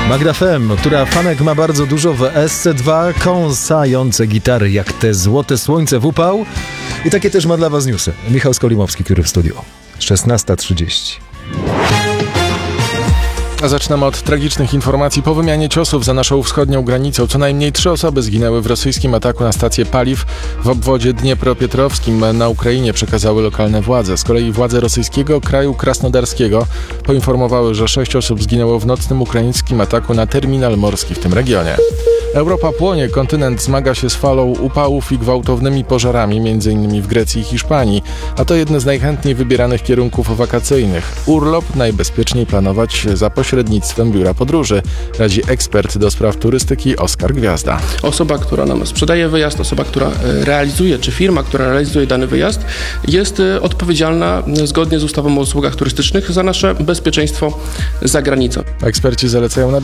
Magda Fem, która fanek ma bardzo dużo w SC2, kąsające gitary jak te złote słońce w upał. I takie też ma dla was newsy. Michał Skolimowski, który w studiu. 16:30. A zaczynamy od tragicznych informacji. Po wymianie ciosów za naszą wschodnią granicą co najmniej 3 osoby zginęły w rosyjskim ataku na stację paliw w obwodzie dniepropietrowskim na Ukrainie, przekazały lokalne władze. Z kolei władze rosyjskiego kraju krasnodarskiego poinformowały, że 6 osób zginęło w nocnym ukraińskim ataku na terminal morski w tym regionie. Europa płonie, kontynent zmaga się z falą upałów i gwałtownymi pożarami, m.in. w Grecji i Hiszpanii, a to jedne z najchętniej wybieranych kierunków wakacyjnych. Urlop najbezpieczniej planować za pośrednictwem biura podróży, radzi ekspert do spraw turystyki Oskar Gwiazda. Osoba, która nam sprzedaje wyjazd, osoba, która realizuje, czy firma, która realizuje dany wyjazd, jest odpowiedzialna zgodnie z ustawą o usługach turystycznych za nasze bezpieczeństwo za granicą. Eksperci zalecają